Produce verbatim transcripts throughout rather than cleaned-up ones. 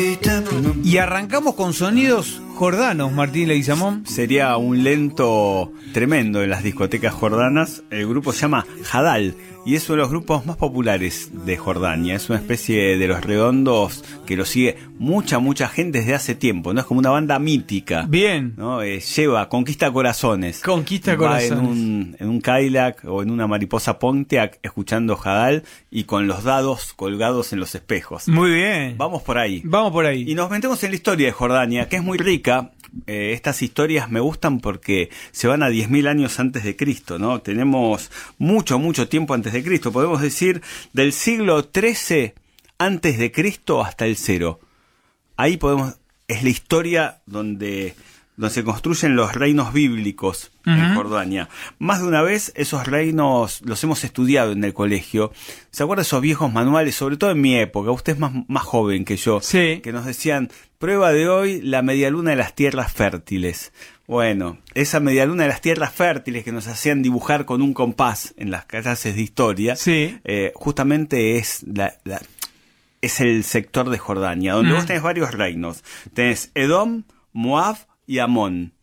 Y arrancamos con sonidos jordanos, Martín Leguizamón. Sería un lento tremendo en las discotecas jordanas. El grupo se llama Hadal y es uno de los grupos más populares de Jordania. Es una especie de Los Redondos que lo sigue mucha, mucha gente desde hace tiempo, ¿no? Es como una banda mítica. Bien. ¿No? Eh, lleva, conquista corazones. Conquista Va corazones. En un, en un Cadillac o en una mariposa Pontiac escuchando Hadal y con los dados colgados en los espejos. Muy bien. Vamos por ahí. Vamos por ahí. Y nos metemos en la historia de Jordania, que es muy rica. Eh, estas historias me gustan porque se van a diez mil años antes de Cristo, ¿no? Tenemos mucho, mucho tiempo antes de Cristo. Podemos decir del siglo trece antes de Cristo hasta el cero. Ahí podemos, es la historia donde, donde se construyen los reinos bíblicos uh-huh. en Jordania. Más de una vez esos reinos los hemos estudiado en el colegio. ¿Se acuerdan de esos viejos manuales? Sobre todo en mi época, usted es más, más joven que yo, sí. que nos decían, prueba de hoy, la medialuna de las tierras fértiles. Bueno, esa medialuna de las tierras fértiles que nos hacían dibujar con un compás en las clases de historia, sí. eh, justamente es la, la es el sector de Jordania, donde mm. vos tenés varios reinos. Tenés Edom, Moab y Amón.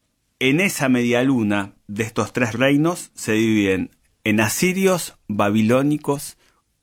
En esa medialuna de estos tres reinos se dividen en asirios, babilónicos,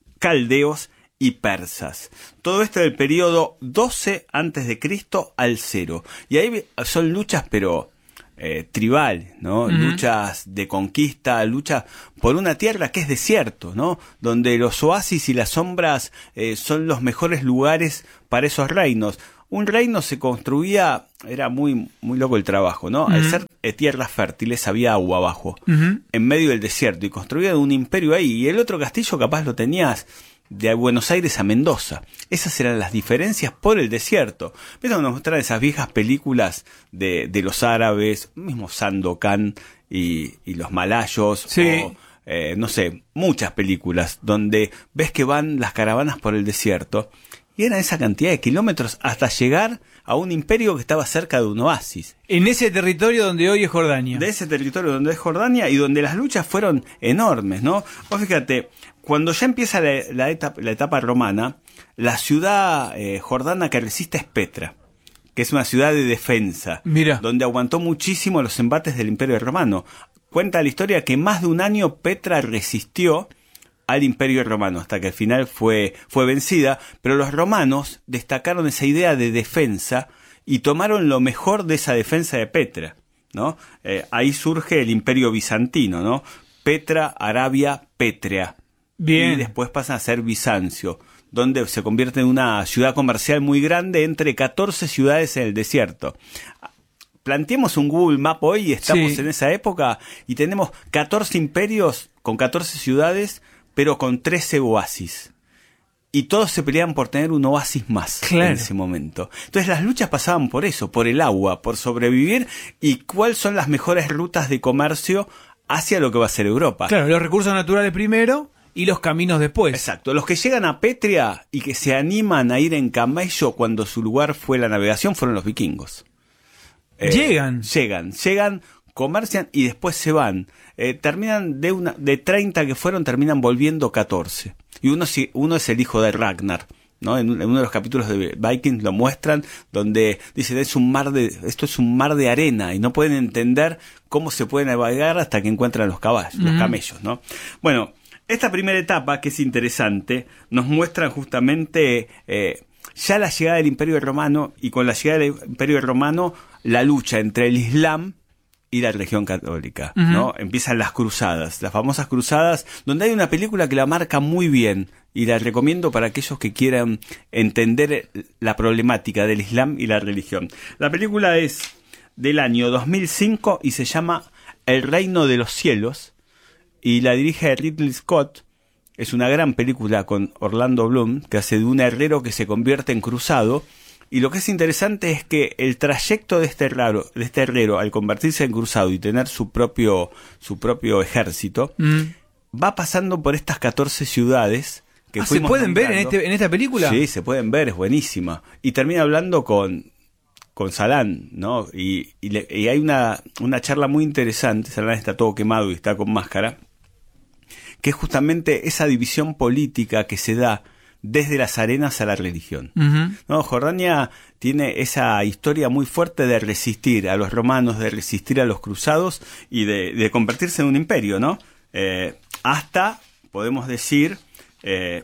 caldeos y persas. Todo esto del periodo doce antes de Cristo al cero. Y ahí son luchas, pero eh, tribales, ¿no? Uh-huh. Luchas de conquista, luchas por una tierra que es desierto, ¿no? Donde los oasis y las sombras eh, son los mejores lugares para esos reinos. Un reino se construía, era muy muy loco el trabajo, ¿no? Uh-huh. Al ser eh, tierras fértiles había agua abajo, uh-huh. en medio del desierto, y construían un imperio ahí. Y el otro castillo capaz lo tenías de Buenos Aires a Mendoza. Esas eran las diferencias por el desierto. Pero nos muestran esas viejas películas de, de los árabes, mismo Sandokan y, y los malayos, sí. o eh, no sé, muchas películas donde ves que van las caravanas por el desierto y eran esa cantidad de kilómetros hasta llegar a un imperio que estaba cerca de un oasis. En ese territorio donde hoy es Jordania. De ese territorio donde es Jordania y donde las luchas fueron enormes, ¿no? Vos fíjate, cuando ya empieza la, la, etapa, la etapa romana, la ciudad eh, jordana que resiste es Petra, que es una ciudad de defensa, Mira. donde aguantó muchísimo los embates del Imperio Romano. Cuenta la historia que más de un año Petra resistió al Imperio Romano, hasta que al final fue, fue vencida, pero los romanos destacaron esa idea de defensa y tomaron lo mejor de esa defensa de Petra, ¿no? Eh, ahí surge el Imperio Bizantino, ¿no? Petra, Arabia, Pétrea. Bien. Y después pasa a ser Bizancio, donde se convierte en una ciudad comercial muy grande entre catorce ciudades en el desierto. Planteemos un Google Map hoy y estamos sí. en esa época y tenemos catorce imperios con catorce ciudades, pero con trece oasis. Y todos se peleaban por tener un oasis más claro. en ese momento. Entonces las luchas pasaban por eso, por el agua, por sobrevivir y cuáles son las mejores rutas de comercio hacia lo que va a ser Europa. Claro, los recursos naturales primero y los caminos después. Exacto, los que llegan a Petria y que se animan a ir en camello cuando su lugar fue la navegación fueron los vikingos. Eh, llegan. Llegan, llegan, comercian y después se van. Eh, terminan de una de treinta que fueron, terminan volviendo catorce. Y uno, uno es el hijo de Ragnar, ¿no? En, en uno de los capítulos de Vikings lo muestran, donde dicen es un mar de, esto es un mar de arena y no pueden entender cómo se puede navegar hasta que encuentran los caballos, uh-huh. los camellos, ¿no? Bueno, esta primera etapa, que es interesante, nos muestra justamente eh, ya la llegada del Imperio Romano, y con la llegada del Imperio Romano la lucha entre el Islam y la religión católica, uh-huh. ¿no? Empiezan las cruzadas, las famosas cruzadas, donde hay una película que la marca muy bien y la recomiendo para aquellos que quieran entender la problemática del Islam y la religión. La película es del año dos mil cinco y se llama El Reino de los Cielos y la dirige Ridley Scott. Es una gran película con Orlando Bloom, que hace de un herrero que se convierte en cruzado. Y lo que es interesante es que el trayecto de este herrero, de este herrero al convertirse en cruzado y tener su propio, su propio ejército, mm. va pasando por estas catorce ciudades que ah, ¿se pueden nombrando. ver en, este, en esta película? Sí, se pueden ver, es buenísima. Y termina hablando con, con Salán, ¿no? Y, y, le, y hay una, una charla muy interesante. Salán está todo quemado y está con máscara, que es justamente esa división política que se da desde las arenas a la religión. Uh-huh. No, Jordania tiene esa historia muy fuerte de resistir a los romanos, de resistir a los cruzados y de, de convertirse en un imperio, ¿no? Eh, hasta, podemos decir, eh,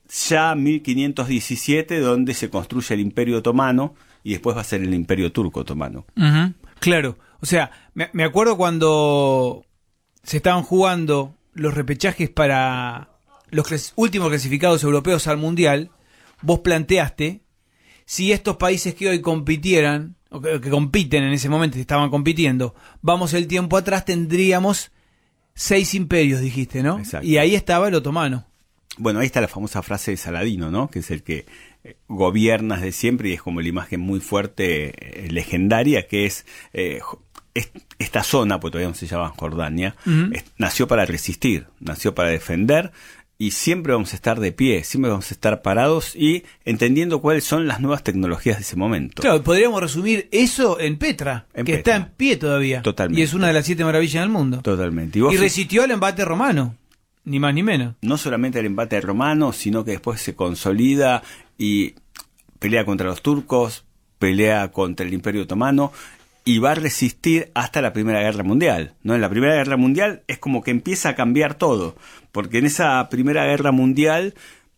ya mil quinientos diecisiete, donde se construye el Imperio Otomano y después va a ser el Imperio Turco Otomano. Uh-huh. Claro, o sea, me, me acuerdo cuando se estaban jugando los repechajes para los clas- últimos clasificados europeos al Mundial, vos planteaste si estos países que hoy compitieran, o que, que compiten en ese momento, estaban compitiendo, vamos el tiempo atrás, tendríamos seis imperios, dijiste, ¿no? Exacto. Y ahí estaba el otomano. Bueno, ahí está la famosa frase de Saladino, ¿no? Que es el que eh, gobierna desde siempre y es como la imagen muy fuerte, eh, legendaria, que es, eh, es esta zona, pues todavía no se llama Jordania, Uh-huh. es, nació para resistir, nació para defender y siempre vamos a estar de pie, siempre vamos a estar parados y entendiendo cuáles son las nuevas tecnologías de ese momento. Claro, podríamos resumir eso en Petra, En que Petra. está en pie todavía. Totalmente. Y es una de las siete maravillas del mundo. Totalmente. Y, vos Y fi- resistió al embate romano, ni más ni menos. no solamente el embate romano, sino que después se consolida y pelea contra los turcos, pelea contra el Imperio Otomano y va a resistir hasta la Primera Guerra Mundial, ¿no? En la Primera Guerra Mundial es como que empieza a cambiar todo, porque en esa Primera Guerra Mundial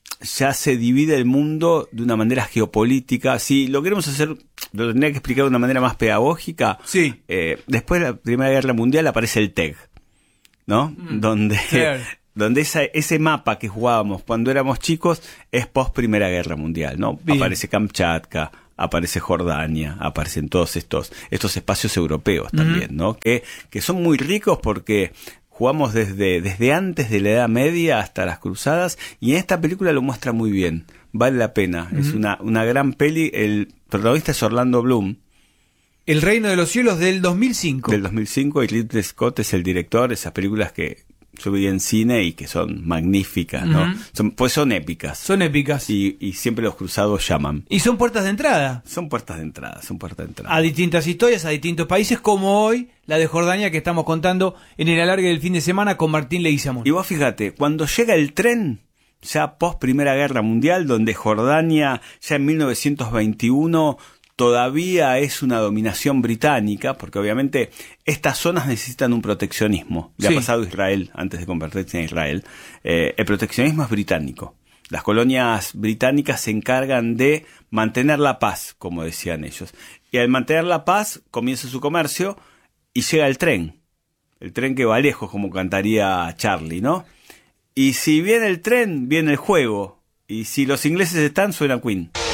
ya se divide el mundo de una manera geopolítica. Si lo queremos hacer, lo tendría que explicar de una manera más pedagógica. Sí. Eh, después de la Primera Guerra Mundial aparece el T E G, ¿no? Mm, donde claro. donde esa, ese mapa que jugábamos cuando éramos chicos es post Primera Guerra Mundial, ¿no? Bien. Aparece Kamchatka, aparece Jordania, aparecen todos estos estos espacios europeos también, Uh-huh. ¿no? Que que son muy ricos porque jugamos desde desde antes de la Edad Media hasta las Cruzadas y en esta película lo muestra muy bien. Vale la pena, Uh-huh. es una una gran peli. El protagonista es Orlando Bloom, El Reino de los Cielos del dos mil cinco. del dos mil cinco, y Ridley Scott es el director. Esas películas que yo vi en cine y que son magníficas, ¿no? Ujú. Son, pues son épicas. Son épicas. Y, Y, y siempre los cruzados llaman. son puertas de entrada Son puertas de entrada, son puertas de entrada. a distintas historias, a distintos países, como hoy la de Jordania que estamos contando en el alargue del fin de semana con Martín Leguizamón. Y vos fíjate, cuando llega el tren, ya post Primera Guerra Mundial, donde Jordania ya en mil novecientos veintiuno todavía es una dominación británica, porque obviamente estas zonas necesitan un proteccionismo. Le Sí. ha pasado a Israel antes de convertirse en Israel. Eh, el proteccionismo es británico. Las colonias británicas se encargan de mantener la paz, como decían ellos. Y al mantener la paz, comienza su comercio y llega el tren. El tren que va lejos, como cantaría Charlie, ¿no? Y si viene el tren, viene el juego. Y si los ingleses están, suena Queen.